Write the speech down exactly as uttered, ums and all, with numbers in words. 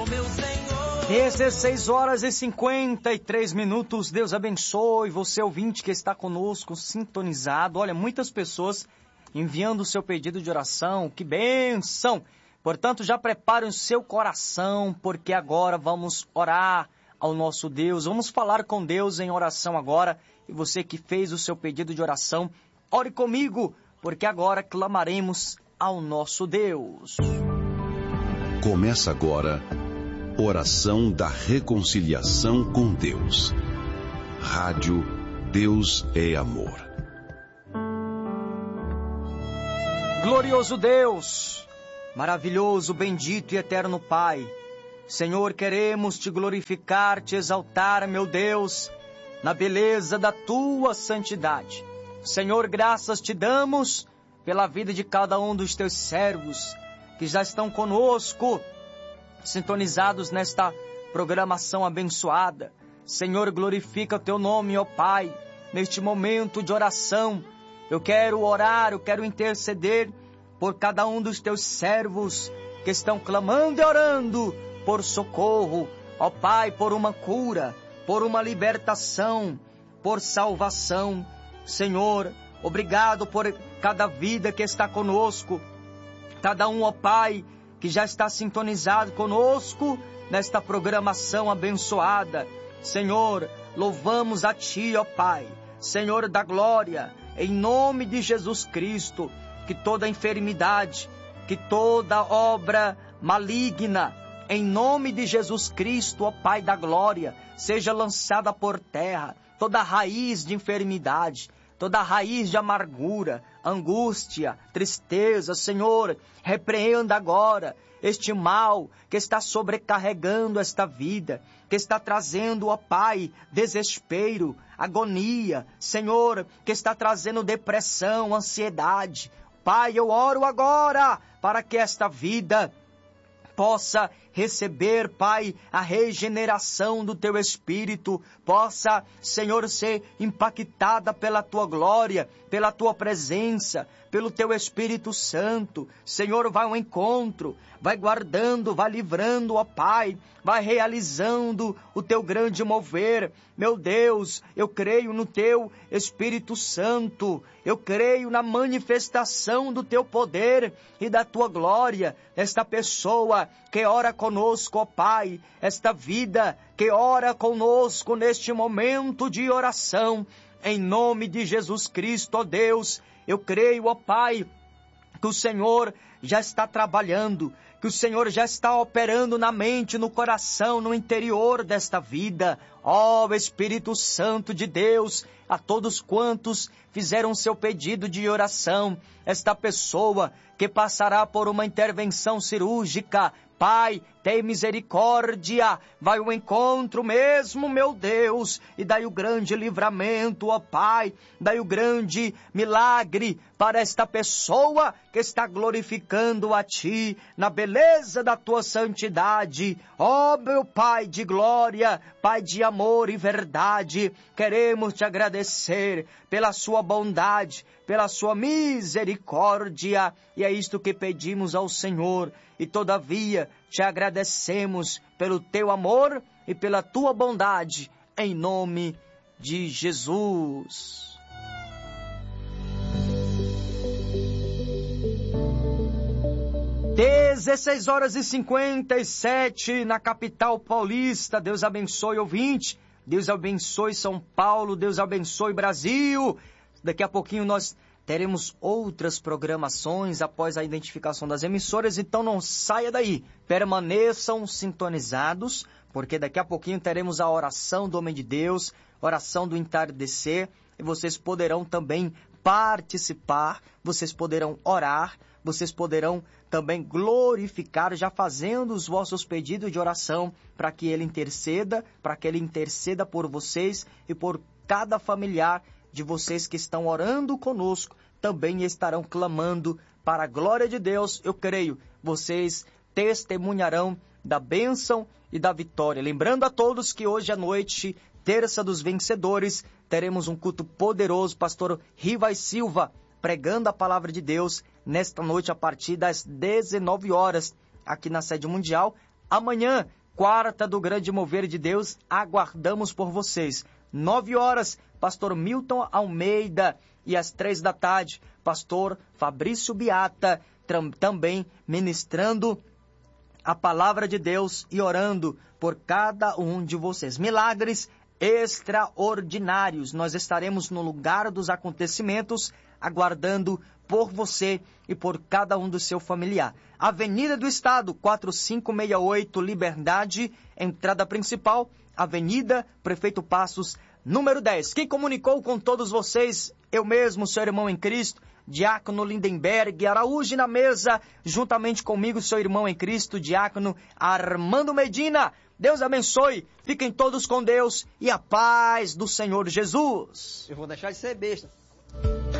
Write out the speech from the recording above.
o meu Senhor. dezesseis horas e cinquenta e três minutos. Deus abençoe você, ouvinte, que está conosco, sintonizado. Olha, muitas pessoas enviando o seu pedido de oração. Que bênção! Portanto, já prepare o seu coração, porque agora vamos orar ao nosso Deus. Vamos falar com Deus em oração agora. E você que fez o seu pedido de oração, ore comigo, porque agora clamaremos ao nosso Deus. Começa agora, oração da reconciliação com Deus. Rádio Deus é Amor. Glorioso Deus, maravilhoso, bendito e eterno Pai, Senhor, queremos te glorificar, te exaltar, meu Deus, na beleza da tua santidade. Senhor, graças te damos pela vida de cada um dos teus servos que já estão conosco, sintonizados nesta programação abençoada. Senhor, glorifica o teu nome, ó Pai, neste momento de oração. Eu quero orar, eu quero interceder por cada um dos teus servos que estão clamando e orando por socorro, ó Pai, por uma cura, por uma libertação, por salvação. Senhor, obrigado por cada vida que está conosco, cada um, ó Pai, que já está sintonizado conosco nesta programação abençoada. Senhor, louvamos a Ti, ó Pai, Senhor da glória, em nome de Jesus Cristo, que toda enfermidade, que toda obra maligna, em nome de Jesus Cristo, ó Pai da glória, seja lançada por terra, toda raiz de enfermidade, toda raiz de amargura, angústia, tristeza. Senhor, repreenda agora este mal que está sobrecarregando esta vida, que está trazendo, ó Pai, desespero, agonia. Senhor, que está trazendo depressão, ansiedade. Pai, eu oro agora para que esta vida possa receber, Pai, a regeneração do Teu Espírito, possa, Senhor, ser impactada pela Tua glória, pela Tua presença, pelo Teu Espírito Santo. Senhor, vai ao encontro, vai guardando, vai livrando, ó Pai, vai realizando o Teu grande mover. Meu Deus, eu creio no Teu Espírito Santo, eu creio na manifestação do Teu poder e da Tua glória. Esta pessoa que ora conosco, ó Pai, esta vida que ora conosco neste momento de oração, em nome de Jesus Cristo, ó Deus, eu creio, ó Pai, que o Senhor já está trabalhando, que o Senhor já está operando na mente, no coração, no interior desta vida. Ó Espírito Santo de Deus, a todos quantos fizeram seu pedido de oração, esta pessoa que passará por uma intervenção cirúrgica, Pai, tem misericórdia, vai ao encontro mesmo, meu Deus, e dai o grande livramento, ó Pai, dai o grande milagre para esta pessoa que está glorificando a Ti, na beleza da Tua santidade. Ó meu Pai de glória, Pai de amor e verdade, queremos Te agradecer pela Sua bondade, pela Sua misericórdia, e é isto que pedimos ao Senhor, e todavia Te agradecemos pelo Teu amor e pela Tua bondade, em nome de Jesus. dezesseis horas e cinquenta e sete na capital paulista. Deus abençoe, ouvinte. Deus abençoe São Paulo. Deus abençoe Brasil. Daqui a pouquinho nós teremos outras programações após a identificação das emissoras, então não saia daí. Permaneçam sintonizados, porque daqui a pouquinho teremos a oração do Homem de Deus, oração do entardecer, e vocês poderão também participar, vocês poderão orar, vocês poderão também glorificar, já fazendo os vossos pedidos de oração, para que Ele interceda, para que Ele interceda por vocês e por cada familiar de vocês que estão orando conosco, também estarão clamando para a glória de Deus. Eu creio, vocês testemunharão da bênção e da vitória. Lembrando a todos que hoje à noite, terça dos vencedores, teremos um culto poderoso, pastor Rivas Silva, pregando a palavra de Deus nesta noite a partir das dezenove horas, aqui na sede mundial, Amanhã, quarta do Grande Mover de Deus, aguardamos por vocês. Nove horas, pastor Milton Almeida. E às três da tarde, pastor Fabrício Beata, também ministrando a palavra de Deus e orando por cada um de vocês. Milagres extraordinários. Nós estaremos no lugar dos acontecimentos, aguardando por você e por cada um do seu familiar. Avenida do Estado, quatro cinco seis oito, Liberdade, entrada principal, Avenida Prefeito Passos, número dez. Quem comunicou com todos vocês, eu mesmo, seu irmão em Cristo, Diácono Lindenberg Araújo, na mesa, juntamente comigo, seu irmão em Cristo, Diácono Armando Medina. Deus abençoe, fiquem todos com Deus e a paz do Senhor Jesus. Eu vou deixar de ser besta.